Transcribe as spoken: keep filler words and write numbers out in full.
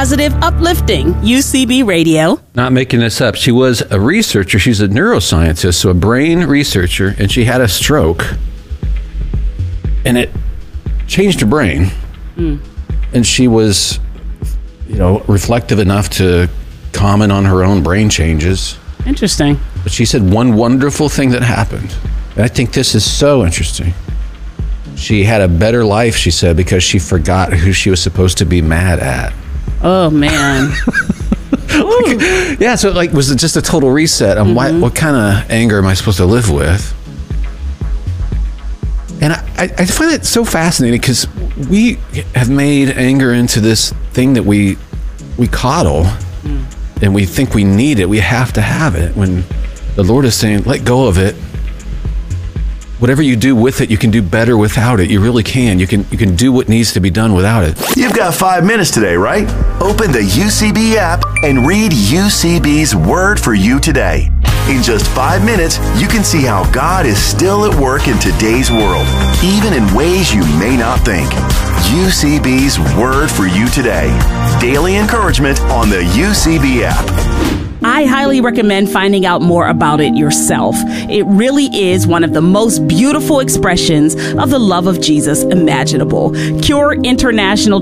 positive, uplifting U C B Radio. Not making this up. She was a researcher. She's a neuroscientist, so a brain researcher, and she had a stroke. And it changed her brain. Mm. And she was, you know, reflective enough to comment on her own brain changes. Interesting. But she said one wonderful thing that happened. And I think this is so interesting. She had a better life, she said, because she forgot who she was supposed to be mad at. Oh, man. Like, yeah, so like, was it just a total reset on mm-hmm. what, what kind of anger am I supposed to live with? And I, I find it so fascinating because we have made anger into this thing that we we coddle mm. and we think we need it. We have to have it, when the Lord is saying, let go of it. Whatever you do with it, you can do better without it. You really can. You can you can do what needs to be done without it. You've got five minutes today, right? Open the U C B app and read U C B's Word for You today. In just five minutes, you can see how God is still at work in today's world, even in ways you may not think. U C B's Word for You today. Daily encouragement on the U C B app. I highly recommend finding out more about it yourself. It really is one of the most beautiful expressions of the love of Jesus imaginable. Cure International